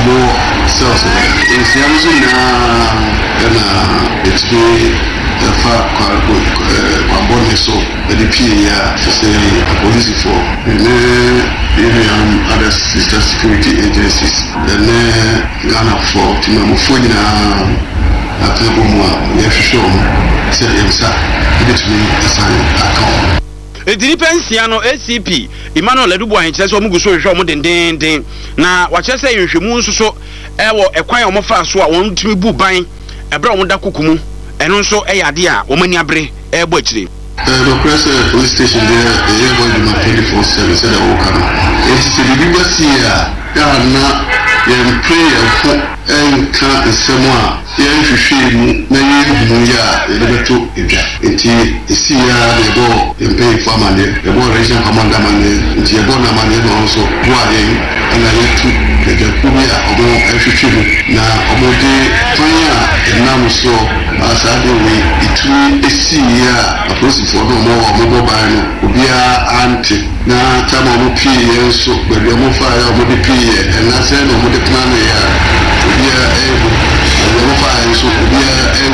more cells. It's it's the far Kwabone so the PA say police for and other sister security agencies. Then Ghana for Timamufuna Atabumwa, Yafishon, said himself, between the sign account. It depends no ACP Emmanuel Edubu Ahinche so mugu so hwe omo den na wa che say nhwemu nso ewo ekwan omo fa so a won tumi bu ban ebra omo da kokumu eno nso eyade a omani abre ebo akire the press police station there everybody ma 24/7 said that okana it is the biggest here na yen prayer for enka nsemo a yen hwehwe mu na yen ya elebeto edwa enti esi ya de go empe famane de go region commander mane enti e go na mane no so bo ayen na yetu de kubia obo hwehwe mu na obo de fanya na muso asade we itu esi ya aposifo no mo ba no obia anti na tama mo pie yenso bebi mo fa ya mo de pie na se no mo de plan ya obia mo fa yenso obia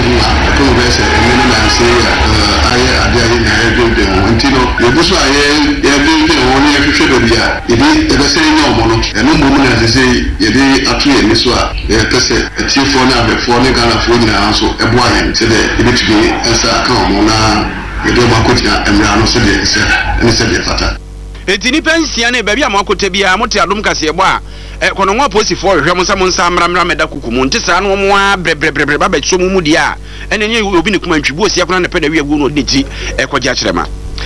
ko be se ni na se ya aye ade na de ntino yebuso aye ya de won ya hwehwe bebi ya ebe ebe se nya omo no eno mo na se yede atu ye ni so a ya pese etiefo na abefo ne Ghana fo nyina so ebo aye se de ebe tumi ensa aka omo na yede ma ko tia emra no se de se de fata etini pensia na baabi amakote bia mote adom kase ebo a kono nwa posifo hwehwe mo nsa mramra meda kukumu nti saa no mo a brebre ba ba chomu mu dia enenye obi ne kuma ntwibu osia kono na peda wi agu no deti ekogya kyerema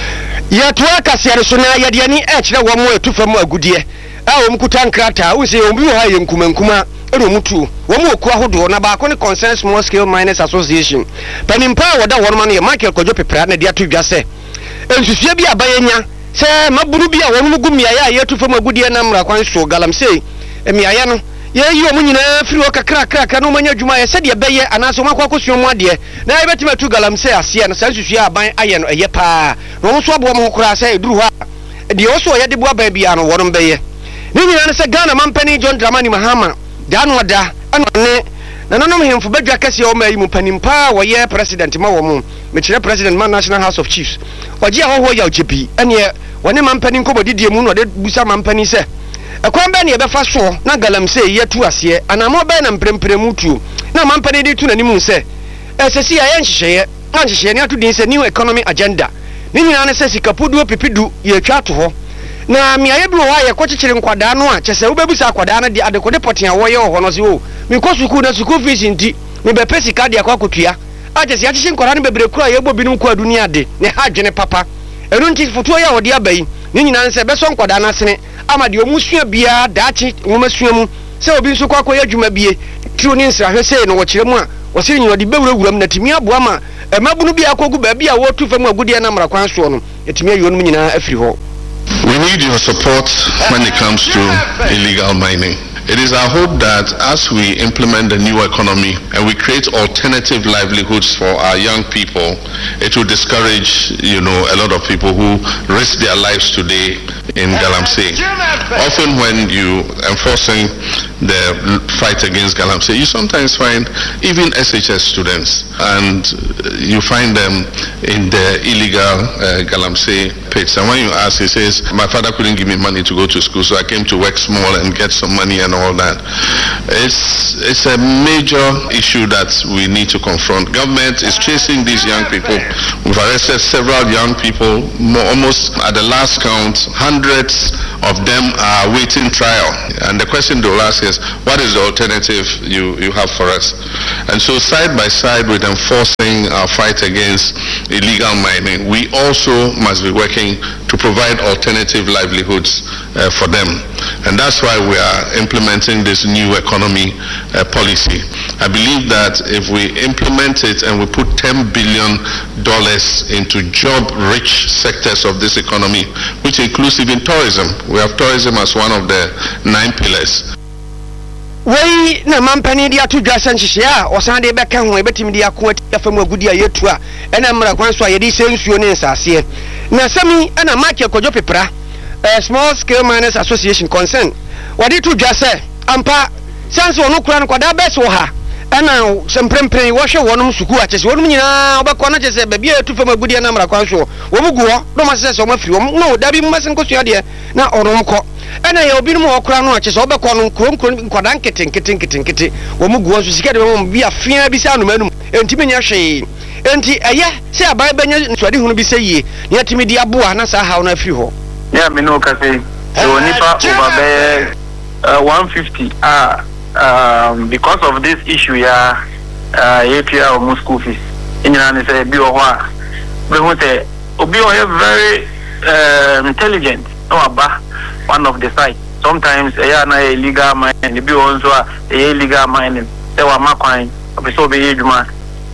ya toa kase are so na yade ani kyerɛ wo mo etufam agudie a wo mkuta nkrata wo se obi ho aye nkuma ero mutu wo mo oku ahodo na ba ko ne Concerned Small Scale Miners Association panimpa woda worma no ye Michael Kojo Pepra na dia to dwa se ensusua bi abayenya se maburu bi a wonu mugu miaya ye tufam agudie na mra kwan so galamsey miaya no ye yi omu nyina firi o kakra no manya dwuma ye se de beye anaso makwa kosuo mu ade na ye betima tu galamsey ase na sansusua aban aye no eye pa no so abo mo kura se eduru ha de o so ye de bo aban bia no wono beye ni nyina se Ghana mampani John Dramani Mahama da no da ne na nanom hemfo badwa kase o ma yi mu panimpa wo ye president ma wo mu me kire president man National House of Chiefs oje ahoho ya ojebi ene woni mampani nkobodidie mu no de busa mampani se ekwan be ne ye befa so na galamsey ye tu ase anamo be na mprempremu tu na mampani de tu nanimu se esesi ya yenhyehyeye na nhyehyeye ne atu din se new economy agenda ni nyina ne se sikapudu pipidu ye twa to ho na miaye bi wo ha ye kwekekere nkwada no a kyese wo bebusa akwada na de adekode poten a wo ye ho no se wo mi ko suku na suku fees nti mi be pesi card akwa kotua a kyese ya kyekye nkwada no bebre kura ye bobi no kwa dunia de ne ha dwene papa enu nti foto ya wo de abai ni nyina nse be so nkwada na sene ama de omusua bia daachi womasua mu se obi nso kwa koya adwuma bie tru ni nsra hwese no wo kire mu a wo sire nyino de bewurawuram na timi aboa ma emabunu bia akogu ba bia wo tu fam agudie na mra kwan so no etimi ayo no nyina afiri ho. We need your support when it comes to illegal mining. It is our hope that as we implement the new economy and we create alternative livelihoods for our young people, it will discourage, a lot of people who risk their lives today in Galamsey. Often when you enforcing the fight against Galamsey, you sometimes find even SHS students and you find them in the illegal Galamsey pits. And when you ask, he says, my father couldn't give me money to go to school, so I came to work small and get some money and all that. It's a major issue that we need to confront. Government is chasing these young people. We've arrested several young people, almost at the last count, hundreds of them are waiting trial. And the question they'll ask is, what is the alternative you have for us? And so side by side with enforcing our fight against illegal mining, we also must be working to provide alternative livelihoods for them. And that's why we are implementing this new economy policy. I believe that if we implement it and we put $10 billion into job-rich sectors of this economy, which includes even tourism. We have tourism as one of the 9 pillars. Wei na mampani dia to dwa sanhyehyea osande beka ho ebetimi dia ko atifam agudi ayetu a ena mra kwan so ayedi sensuo ne nsase na sami ena Michael Kojo Pepra Small Scale Miners Association Concern wadi to dwa se ampa sense ono kura no kwada best wo ha ana semprempren wo hwe wonom suku a kyese wonom nyina obekọ na kyese ba bia etu fam agudie na mra kwan so wo bugu ho do ma sese o ma firi wo no da bi mmasen kosua de na onom kọ ana ye obi no okura no a kyese obekọ no nkron kwada nkete wo mugu ho so sika de mo bia fia bi sa no manum enti menya hwe enti eye se abai benya nswade hunu bi se yie ne atimi di aboa na sa hawo na afiri ho yeah me no ka say so nipa over there 150 because of this issue APR or school fees inyana say bi o ho a be hu say obi o very intelligent no aba one of the site sometimes na illegal mining bi o nso a illegal mining say wa makwan obi so be edwuma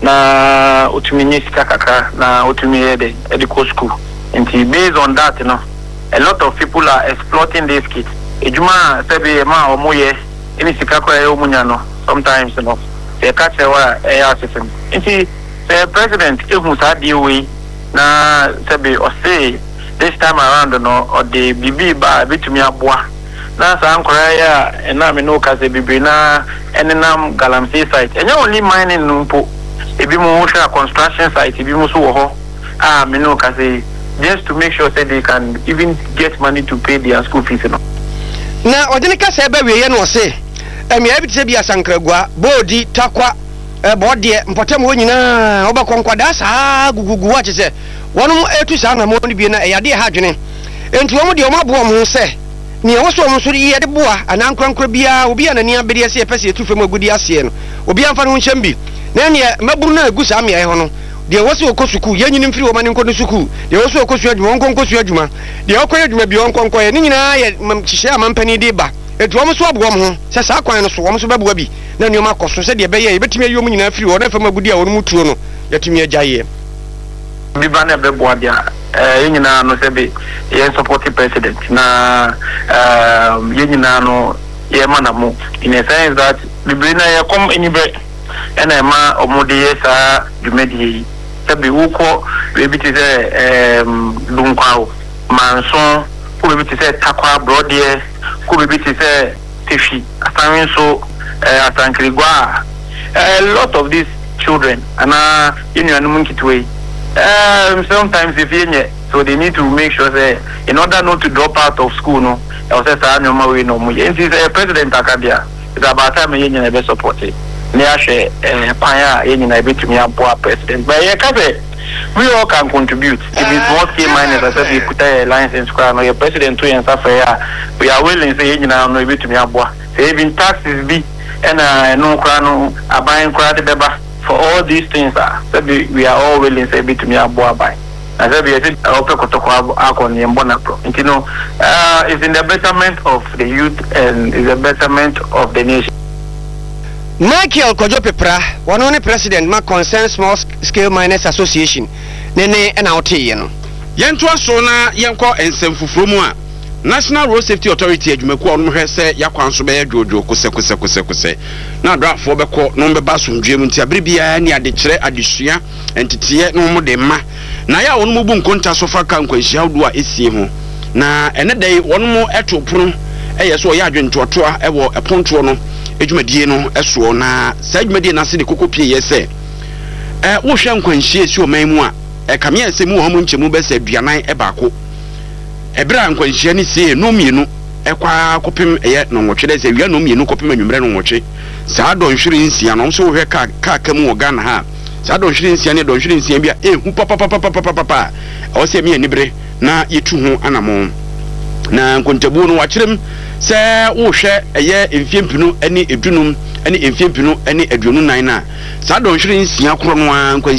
na utumi nyesika kaka na utumi edico school and based on that you know a lot of people are exploiting these kids ejuma say ma omoye any sika kwa omunya no sometimes you know they catch wa system and the president ehu sa dey way na say or say this time around no or the bibi ba bitumi aboa na sa ankora ya na me no ka say bibi na enenam galamsey site enya only mining no mpo ebi mo hwa construction site ebi mo so wo ho me no ka say just to make sure that they can even get money to pay their school fees no na odini ka say ba wiye no say emia bi se bi asankragua bodi takwa bode mpotem ho nyina obakọ nkwada saa gugugu wa kyese wonum etu saa na mo ni bi na eyade ha dwene enti wo mo de o mabo mo se ne wo so mo so ye de boa anankwankwa bia obi anani abede se pese etu fam agudi ase no obi amfa no nhyem bi na ne maburu na agu saa me ho no de wo se okosuku yenyini mfiri wo mane nkono suku de wo se okosu adwuma nkonkosu adwuma de okoye adwuma bi onkonkoye ni nyina ye hihye amampani de ba etu wo so abo mo ho se saa kwan no so wo so baboa bi na ne ma koso se de be ye betimi ayo mu nyina firi wo na fam agudi a wo mu tuo no yatimi agyaye bi ba na be boa dia yenyina no se be ye support president na yenyina no ye manamo in a sense that bibrina ye come anywhere ena ma omode ye sa dumedi se be wuko we bi ti se dunkwao manson ko bi ti se takwa brode ko bi ti se tefi asanwen so asankrigwa a lot of these children and union kitwe sometimes if you so they need to make sure that in order not to drop out of school no I say say no way no mo and this president Akabia is about time you be support it ne ahwe panya you na betumi aboa president but you can say we all can contribute if it's small scale miners as we put a license square no your president to and stuff we are willing say you na no betumi aboa say even taxes be and no kra no aban kra de beba for all these things we are all willing say betumi aboa by as we said opekotoko akon yembona pro you know it's in the betterment of the youth and is the betterment of the nation. Michael Kojopepra one only president ma concern small scale miners association nene na otie no yento aso na yenko ensemfufuro mu a National Road Safety Authority adwumaku a onum hwe se yakwan so be yadwojo kose na drafo beko no be baso ndwem nti abere bia ne ade kire adesua entitiye no mu de ma na ya onum bu nkonta so fa kan kwanhia do a esie ho na ene dai onum eto pono eye so ya adwentotoa ewo eponto no adwumadie no eso na sa adwumadie na se de kokopie ye se wo hwe nkwanhia esi o man mu a kamia ese mu ho mu nchemu be se aduanan baako ebra nkwanhia ni se no mienu ekwa kopem eye no nwotwe se wia no mienu kopem anwumre no nwotwe saa donhwere nsia no so hwe ka kam wo Ghana ha saa donhwere nsia ne donhwere nsia bia ehu papa o se mi anibre na yetu ho anamo na nkontabu no wakyerem se wo hwe eye emfiempinu ani edunum ani emfiempinu ani aduonu nan na saa donhwere nsia koro no an nkwanhia